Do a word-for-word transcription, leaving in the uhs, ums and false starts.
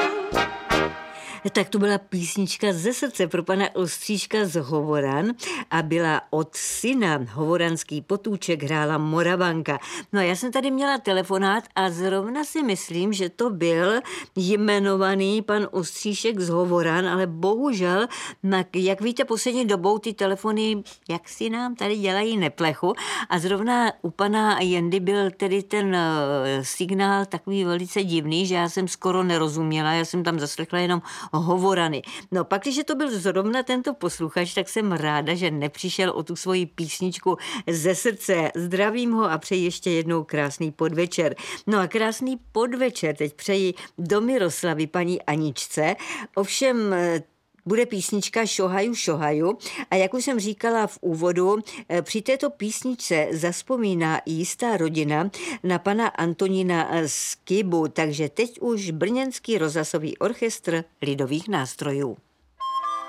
Tak to byla písnička ze srdce pro pana Ostříška z Hovoran a byla od syna. Hovoranský potůček hrála Moravanka. No a já jsem tady měla telefonát a zrovna si myslím, že to byl jmenovaný pan Ostříšek z Hovoran, ale bohužel, jak víte, poslední dobou ty telefony, jak si nám tady dělají neplechu a zrovna u pana Jendy byl tedy ten signál takový velice divný, že já jsem skoro nerozuměla, já jsem tam zaslechla jenom Hovorany. No pak, když to byl zrovna tento posluchač, tak jsem ráda, že nepřišel o tu svoji písničku ze srdce. Zdravím ho a přeji ještě jednou krásný podvečer. No a krásný podvečer teď přeji do Miroslavy paní Aničce. Ovšem bude písnička Šohaju, šohaju a jak už jsem říkala v úvodu, při této písničce zazpomíná i jistá rodina na pana Antonína Skibu, takže teď už Brněnský rozhlasový orchestr lidových nástrojů.